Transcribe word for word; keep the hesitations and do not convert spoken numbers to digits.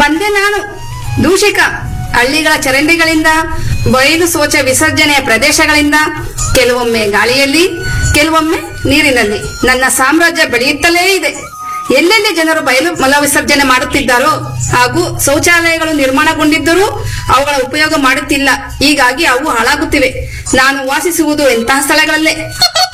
ಬಂದೆ ನಾನು ದೂಷಿಕ. ಹಳ್ಳಿಗಳ ಚರಂಡಿಗಳಿಂದ, ಬಯಲು ಶೌಚ ವಿಸರ್ಜನೆಯ ಪ್ರದೇಶಗಳಿಂದ, ಕೆಲವೊಮ್ಮೆ ಗಾಳಿಯಲ್ಲಿ, ಕೆಲವೊಮ್ಮೆ ನೀರಿನಲ್ಲಿ ನನ್ನ ಸಾಮ್ರಾಜ್ಯ ಬೆಳೆಯುತ್ತಲೇ ಇದೆ. ಎಲ್ಲೆಲ್ಲಿ ಜನರು ಬಯಲು ಮಲ ವಿಸರ್ಜನೆ ಮಾಡುತ್ತಿದ್ದಾರೋ ಹಾಗೂ ಶೌಚಾಲಯಗಳು ನಿರ್ಮಾಣಗೊಂಡಿದ್ದರೂ ಅವುಗಳ ಉಪಯೋಗ ಮಾಡುತ್ತಿಲ್ಲ. ಹೀಗಾಗಿ ಅವು ಹಾಳಾಗುತ್ತಿವೆ. ನಾನು ವಾಸಿಸುವುದು ಎಂತಹ ಸ್ಥಳಗಳಲ್ಲೇ.